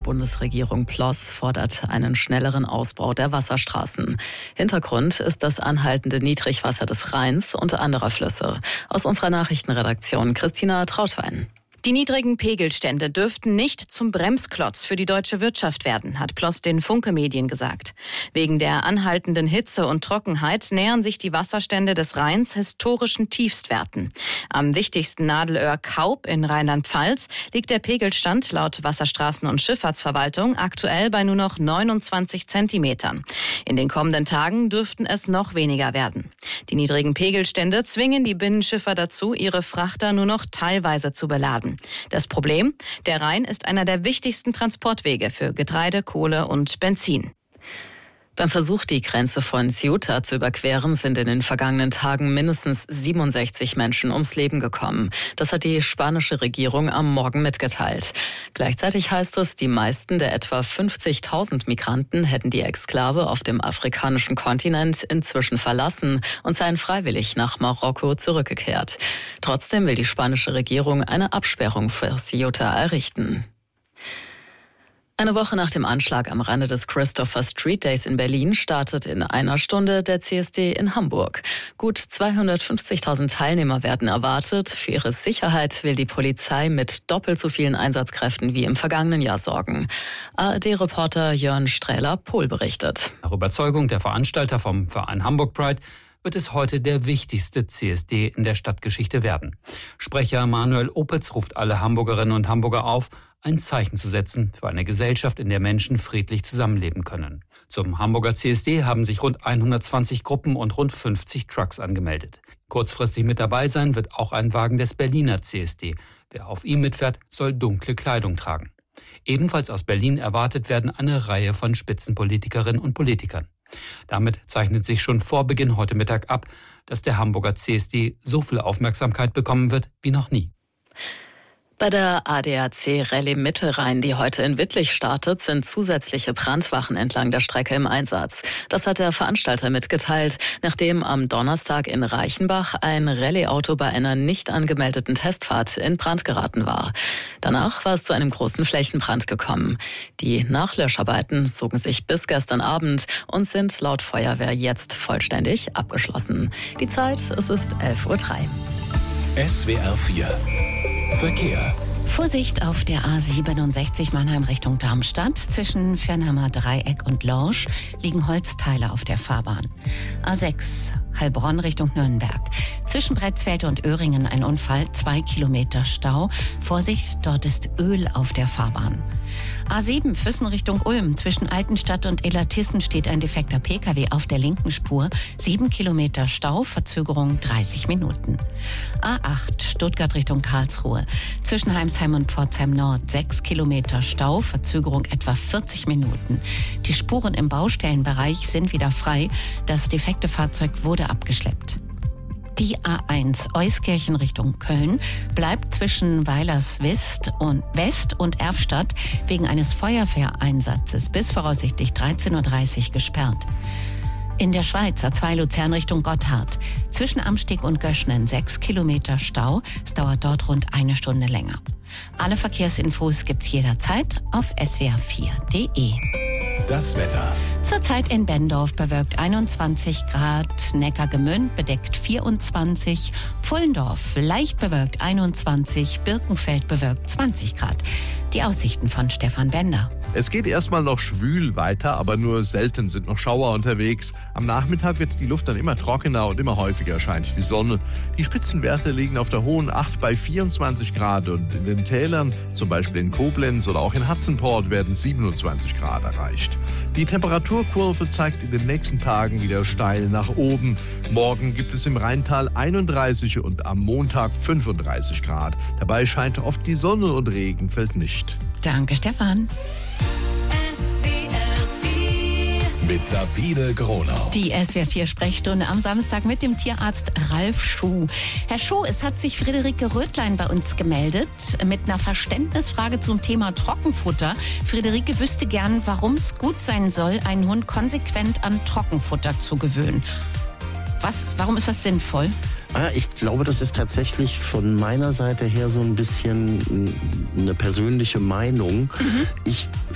Bundesregierung Ploss fordert einen schnelleren Ausbau der Wasserstraßen. Hintergrund ist das anhaltende Niedrigwasser des Rheins und anderer Flüsse. Aus unserer Nachrichtenredaktion Christina Trautwein. Die niedrigen Pegelstände dürften nicht zum Bremsklotz für die deutsche Wirtschaft werden, hat Ploss den Funke-Medien gesagt. Wegen der anhaltenden Hitze und Trockenheit nähern sich die Wasserstände des Rheins historischen Tiefstwerten. Am wichtigsten Nadelöhr Kaub in Rheinland-Pfalz liegt der Pegelstand laut Wasserstraßen- und Schifffahrtsverwaltung aktuell bei nur noch 29 Zentimetern. In den kommenden Tagen dürften es noch weniger werden. Die niedrigen Pegelstände zwingen die Binnenschiffer dazu, ihre Frachter nur noch teilweise zu beladen. Das Problem? Der Rhein ist einer der wichtigsten Transportwege für Getreide, Kohle und Benzin. Beim Versuch, die Grenze von Ceuta zu überqueren, sind in den vergangenen Tagen mindestens 67 Menschen ums Leben gekommen. Das hat die spanische Regierung am Morgen mitgeteilt. Gleichzeitig heißt es, die meisten der etwa 50.000 Migranten hätten die Exklave auf dem afrikanischen Kontinent inzwischen verlassen und seien freiwillig nach Marokko zurückgekehrt. Trotzdem will die spanische Regierung eine Absperrung für Ceuta errichten. Eine Woche nach dem Anschlag am Rande des Christopher Street Days in Berlin startet in einer Stunde der CSD in Hamburg. Gut 250.000 Teilnehmer werden erwartet. Für ihre Sicherheit will die Polizei mit doppelt so vielen Einsatzkräften wie im vergangenen Jahr sorgen. ARD-Reporter Jörn Strähler-Pohl berichtet. Nach Überzeugung der Veranstalter vom Verein Hamburg Pride wird es heute der wichtigste CSD in der Stadtgeschichte werden. Sprecher Manuel Opitz ruft alle Hamburgerinnen und Hamburger auf, ein Zeichen zu setzen für eine Gesellschaft, in der Menschen friedlich zusammenleben können. Zum Hamburger CSD haben sich rund 120 Gruppen und rund 50 Trucks angemeldet. Kurzfristig mit dabei sein wird auch ein Wagen des Berliner CSD. Wer auf ihm mitfährt, soll dunkle Kleidung tragen. Ebenfalls aus Berlin erwartet werden eine Reihe von Spitzenpolitikerinnen und Politikern. Damit zeichnet sich schon vor Beginn heute Mittag ab, dass der Hamburger CSD so viel Aufmerksamkeit bekommen wird wie noch nie. Bei der ADAC Rallye Mittelrhein, die heute in Wittlich startet, sind zusätzliche Brandwachen entlang der Strecke im Einsatz. Das hat der Veranstalter mitgeteilt, nachdem am Donnerstag in Reichenbach ein Rallye-Auto bei einer nicht angemeldeten Testfahrt in Brand geraten war. Danach war es zu einem großen Flächenbrand gekommen. Die Nachlöscharbeiten zogen sich bis gestern Abend und sind laut Feuerwehr jetzt vollständig abgeschlossen. Die Zeit, es ist 11:03 Uhr. SWR 4 Verkehr. Vorsicht auf der A67 Mannheim Richtung Darmstadt. Zwischen Fernheimer Dreieck und Lorsch liegen Holzteile auf der Fahrbahn. A6 Heilbronn Richtung Nürnberg. Zwischen Bretzfeld und Öhringen ein Unfall, 2 Kilometer Stau. Vorsicht, dort ist Öl auf der Fahrbahn. A7 Füssen Richtung Ulm. Zwischen Altenstadt und Illertissen steht ein defekter Pkw auf der linken Spur. 7 Kilometer Stau, Verzögerung 30 Minuten. A8 Stuttgart Richtung Karlsruhe. Zwischen Heimsheim und Pforzheim Nord 6 Kilometer Stau, Verzögerung etwa 40 Minuten. Die Spuren im Baustellenbereich sind wieder frei. Das defekte Fahrzeug wurde abgeschleppt. Die A1 Euskirchen Richtung Köln bleibt zwischen Weilerswist und West und Erfstadt wegen eines Feuerwehreinsatzes bis voraussichtlich 13:30 Uhr gesperrt. In der Schweiz A2 Luzern Richtung Gotthard. Zwischen Amsteg und Göschnen 6 Kilometer Stau. Es dauert dort rund eine Stunde länger. Alle Verkehrsinfos gibt's jederzeit auf swr4.de. Das Wetter. Zurzeit in Bendorf bewölkt 21 Grad, Neckargemünd bedeckt 24, Pfullendorf leicht bewölkt 21, Birkenfeld bewölkt 20 Grad. Die Aussichten von Stefan Bender. Es geht erstmal noch schwül weiter, aber nur selten sind noch Schauer unterwegs. Am Nachmittag wird die Luft dann immer trockener und immer häufiger scheint die Sonne. Die Spitzenwerte liegen auf der hohen 8 bei 24 Grad und in den Tälern, zum Beispiel in Koblenz oder auch in Hatzenport, werden 27 Grad erreicht. Die Temperaturkurve zeigt in den nächsten Tagen wieder steil nach oben. Morgen gibt es im Rheintal 31 und am Montag 35 Grad. Dabei scheint oft die Sonne und Regen fällt nicht. Danke, Stefan. Mit Sabine Gronau. Die SWR4-Sprechstunde am Samstag mit dem Tierarzt Ralf Schuh. Herr Schuh, es hat sich Friederike Röthlein bei uns gemeldet mit einer Verständnisfrage zum Thema Trockenfutter. Friederike wüsste gern, warum es gut sein soll, einen Hund konsequent an Trockenfutter zu gewöhnen. Warum ist das sinnvoll? Ich glaube, das ist tatsächlich von meiner Seite her so ein bisschen eine persönliche Meinung. Ich